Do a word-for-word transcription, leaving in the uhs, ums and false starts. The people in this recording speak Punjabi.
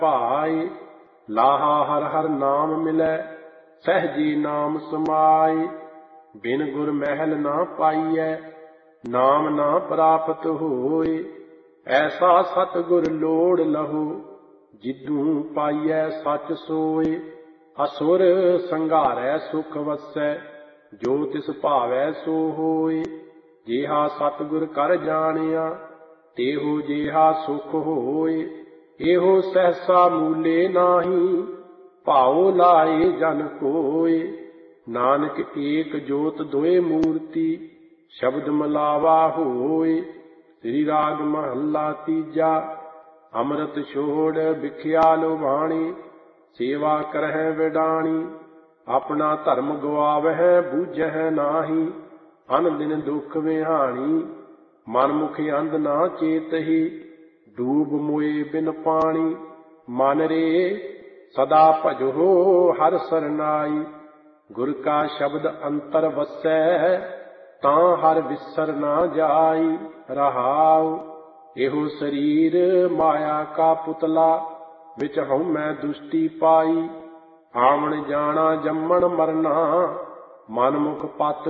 ਭਾਏ। ਲਾਹਾ ਹਰ ਹਰ ਨਾਮ ਮਿਲੈ ਸਹਿਜੀ ਨਾਮ ਸਮਾਏ। ਬਿਨ ਗੁਰ ਮਹਿਲ ਨਾ ਪਾਈਐ ਨਾਮ ਨਾ ਪ੍ਰਾਪਤ ਹੋਏ। ਐਸਾ ਸਤਿਗੁਰ ਲੋੜ ਲਹੋ ਜਿਦੂ ਪਾਈਐ ਸੱਚ ਸੋਏ। ਅਸੁਰ ਸੰਘਾਰੈ ਸੁਖ ਵਸੈ ਜੋ ਤਿਸ ਭਾਵੈ ਸੋ ਹੋਏ। ਜਿਹਾ ਸਤਿਗੁਰ ਕਰ ਜਾਣਿਆ ਤੇਹੋ ਜਿਹਾ ਸੁਖ ਹੋਏ। ਇਹੋ ਸਹਸਾ ਮੂਲੇ ਨਾਹੀ ਭਾਉ ਲਾਏ ਜਨ ਕੋਏ। ਨਾਨਕ ਏਕ ਜੋਤ ਦੋਏ ਮੂਰਤੀ ਸ਼ਬਦ ਮਲਾਵਾ ਹੋਏ। ਸ੍ਰੀ ਰਾਗ ਮਹੱਲਾ ਤੀਜਾ। ਅੰਮ੍ਰਿਤ ਛੋੜ ਵਿਖਿਆ ਲੁਭਾਣੀ ਸੇਵਾ ਕਰਹਿ ਵਿਡਾਣੀ। ਆਪਣਾ ਧਰਮ ਗਵਾਵਹਿ ਬੂਝਹਿ ਨਾਹੀ ਅਨ ਦਿਨ ਦੁਖ ਵਿਹਾਣੀ। ਮਨ ਮੁਖ ਅੰਧ ਨਾ ਚੇਤਹੀ ਡੂਬ ਮੋਏ ਬਿਨ ਪਾਣੀ। ਮਨ ਰੇ ਸਦਾ ਭਜੋ ਹਰਿ ਸਰਨਾਈ। ਗੁਰ ਕਾ ਸ਼ਬਦ ਅੰਤਰ ਵਸੈ ਤਾਂ ਹਰਿ ਵਿਸਰ ਨਾ ਜਾਈ। ਰਹਾਉ ਇਹੋ ਸਰੀਰ ਮਾਇਆ ਕਾ ਪੁਤਲਾ ਵਿੱਚ ਹਉਮੈ ਦੁਸ਼ਟੀ ਪਾਈ। ਆਵਣ ਜਾਣਾ ਜੰਮਣ ਮਰਨਾ ਮਨ ਮੁਖ ਪਤ